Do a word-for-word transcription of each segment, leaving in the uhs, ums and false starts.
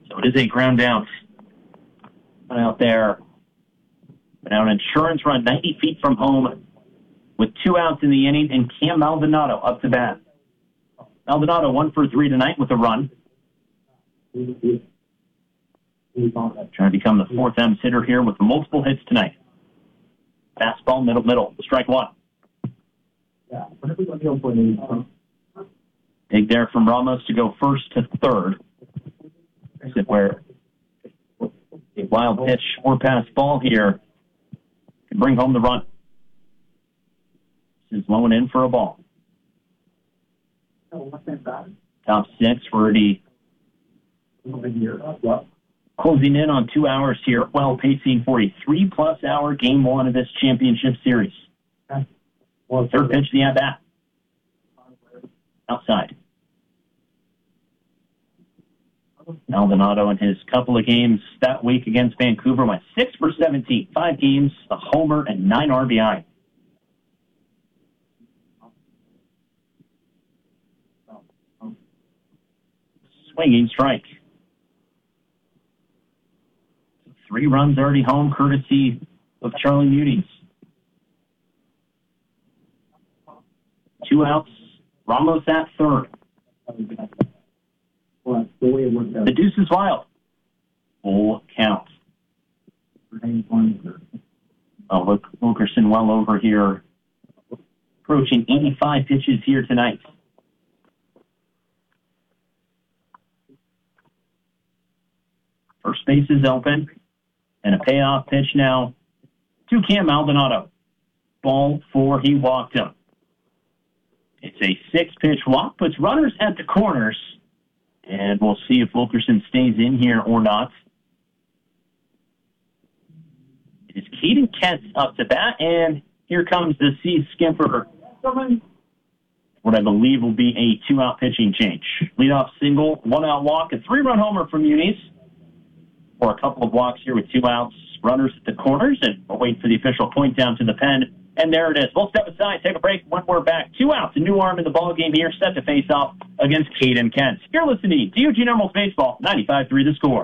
So it is a ground out. Out there. But now an insurance run ninety feet from home with two outs in the inning, and Cam Maldonado up to bat. Maldonado one for three tonight with a run. Trying to become the fourth M's hitter here with multiple hits tonight. Fastball, middle, middle. Strike one. Big there from Ramos to go first to third. Is it where a wild pitch or pass ball here can bring home the run. This is low and in for a ball. Top six, we're already closing in on two hours here, well pacing for a three-plus hour game one of this championship series. Third pitch, the at-bat. Outside. Maldonado in his couple of games that week against Vancouver went six for seventeen, five games, a homer, and nine R B I. Swinging strike. Three runs already home, courtesy of Charlie Muniz. Two outs. Ramos at third. The deuce is wild. Full count. Oh, look, Wilkerson well over here. Approaching eighty-five pitches here tonight. First base is open. And a payoff pitch now to Cam Maldonado. Ball four, he walked him. It's a six-pitch walk, puts runners at the corners. And we'll see if Wilkerson stays in here or not. It is Caden Kent up to bat, and here comes the C. Skimper. What I believe will be a two-out pitching change. Leadoff single, one-out walk, a three-run homer from Muniz. Or a couple of walks here with two outs, runners at the corners, and we'll wait for the official point down to the pen. And there it is. We'll step aside, take a break. When we're back, two outs, a new arm in the ballgame here, set to face off against Caden Kent. You're listening to Eugene Emeralds Baseball, ninety-five three The Score.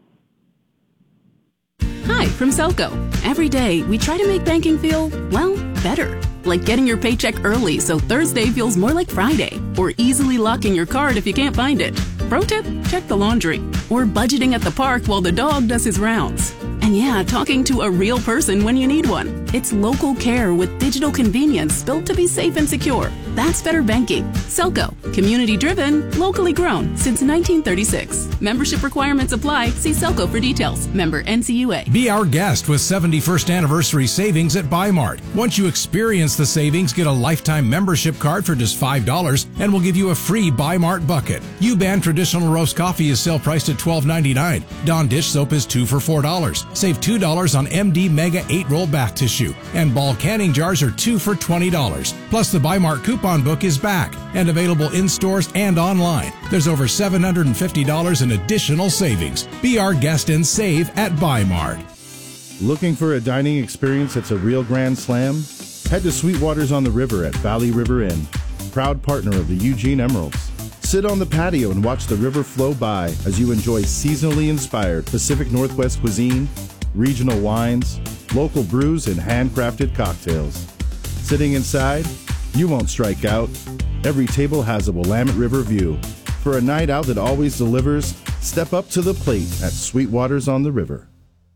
Hi, from Selco. Every day, we try to make banking feel, well, better. Like getting your paycheck early so Thursday feels more like Friday. Or easily locking your card if you can't find it. Pro tip, check the laundry. Or budgeting at the park while the dog does his rounds. And yeah, talking to a real person when you need one. It's local care with digital convenience built to be safe and secure. That's better banking. Selco. Community driven, locally grown since nineteen thirty-six. Membership requirements apply. See Selco for details. Member N C U A. Be our guest with seventy-first anniversary savings at Bi-Mart. Once you experience the savings, get a lifetime membership card for just five dollars and we'll give you a free Bi-Mart bucket. U-Ban traditional roast coffee is sale priced at twelve ninety-nine. Dawn dish soap is two for four dollars. Save two dollars on M D Mega eight roll bath tissue. And Ball canning jars are two for twenty dollars. Plus the Bi-Mart coupon book is back and available in stores and online. There's over seven hundred fifty dollars in additional savings. Be our guest and save at Bi-Mart. Looking for a dining experience that's a real grand slam? Head to Sweetwaters on the River at Valley River Inn, proud partner of the Eugene Emeralds. Sit on the patio and watch the river flow by as you enjoy seasonally inspired Pacific Northwest cuisine, regional wines, local brews, and handcrafted cocktails. Sitting inside, you won't strike out. Every table has a Willamette River view. For a night out that always delivers, step up to the plate at Sweetwaters on the River.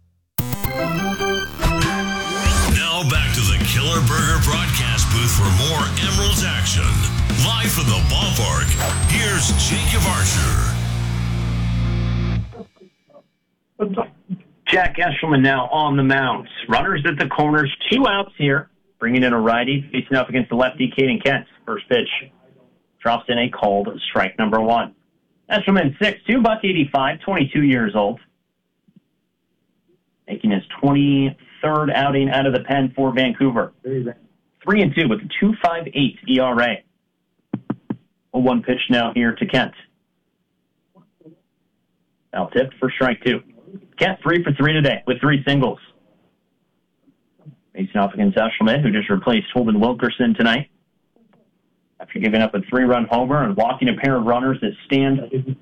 Now back to the Killer Burger broadcast booth for more Emeralds action. Live from the ballpark, here's Jacob Archer. Jack Eshelman now on the mound. Runners at the corners, two outs here. Bringing in a righty, facing up against the lefty, Caden Kent. First pitch drops in a called strike number one. Eshelman, six two, buck eighty-five, twenty-two years old. Making his twenty-third outing out of the pen for Vancouver. Three and two with a two point five eight E R A. A one pitch now here to Kent. Now tipped for strike two. Kent three for three today with three singles. Facing off against Eshelman, who just replaced Holden Wilkerson tonight. After giving up a three-run homer and walking a pair of runners that stand